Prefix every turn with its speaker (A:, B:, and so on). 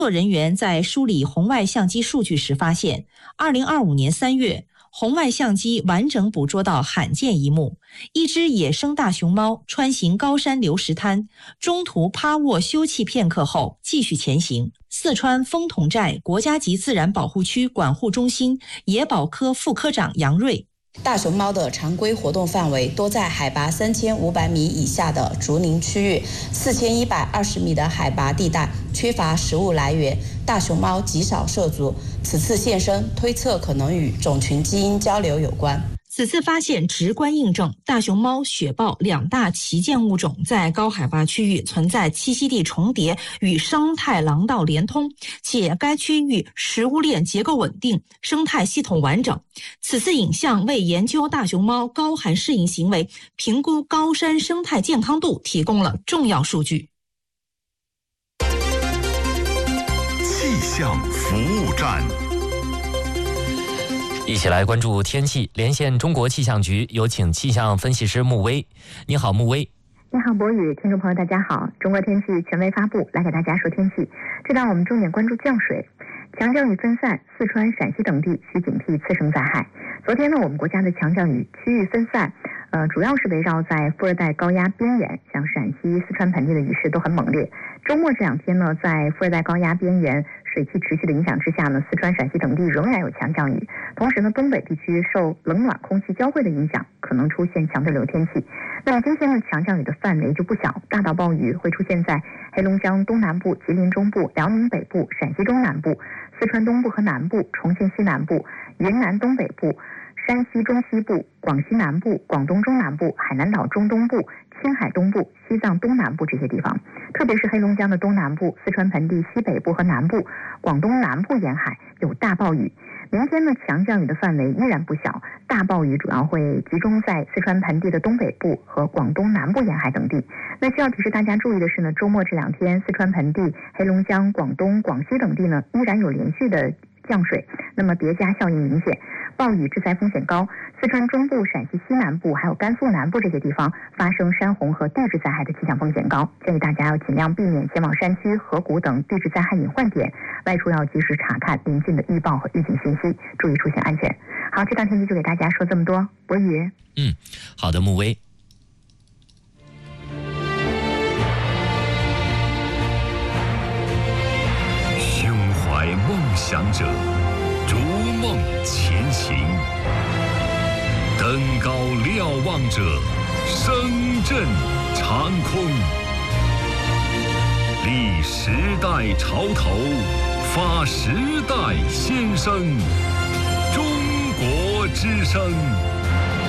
A: 工作人员在梳理红外相机数据时发现，2025年3月，红外相机完整捕捉到罕见一幕：一只野生大熊猫穿行高山流石滩，中途趴卧休憩片刻后继续前行。四川丰统寨国家级自然保护区管护中心野保科副科长杨瑞。
B: 大熊猫的常规活动范围多在海拔3500米以下的竹林区域，4120米的海拔地带缺乏食物来源，大熊猫极少涉足。此次现身，推测可能与种群基因交流有关。
A: 此次发现直观印证大熊猫、雪豹两大旗舰物种在高海拔区域存在栖息地重叠与生态廊道连通，且该区域食物链结构稳定，生态系统完整。此次影像为研究大熊猫高寒适应行为、评估高山生态健康度提供了重要数据。
C: 气象服务站。
D: 一起来关注天气，连线中国气象局，有请气象分析师穆威。你好，穆威。
E: 你好，博宇，听众朋友大家好。中国天气权威发布，来给大家说天气。这段我们重点关注降水，强降雨分散，四川、陕西等地需警惕次生灾害。昨天呢，我们国家的强降雨区域分散，主要是围绕在副热带高压边缘，像陕西、四川盆地的雨势都很猛烈。周末这两天呢，在副热带高压边缘水汽持续的影响之下呢，四川、陕西等地仍然有强降雨。同时呢，东北地区受冷暖空气交汇的影响，可能出现强对流天气。那么今天的强降雨的范围就不小，大到暴雨会出现在黑龙江东南部、吉林中部、辽宁北部、陕西中南部、四川东部和南部、重庆西南部、云南东北部、山西中西部、广西南部、广东中南部、海南岛中东部、青海东部、西藏东南部这些地方，特别是黑龙江的东南部、四川盆地西北部和南部、广东南部沿海有大暴雨。明天呢，强降雨的范围依然不小，大暴雨主要会集中在四川盆地的东北部和广东南部沿海等地。那需要提示大家注意的是呢，周末这两天四川盆地、黑龙江、广东、广西等地呢依然有连续的降水，那么叠加效应明显，暴雨致灾风险高。四川中部、陕西西南部还有甘肃南部这些地方发生山洪和地质灾害的气象风险高，建议大家要尽量避免前往山区、河谷等地质灾害隐患点，外出要及时查看临近的预报和预警信息，注意出行安全。好，这段天气就给大家说这么多，博宇。
D: 好的，穆威。
C: 胸怀梦想者，逐梦前行；登高瞭望者，声震长空。立时代潮头，发时代先声。中国之声。